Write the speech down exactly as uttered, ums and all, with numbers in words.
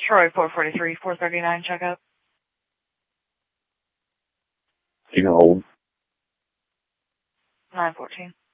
Troy four forty-three, four thirty-nine, checkup. You can hold. nine fourteen.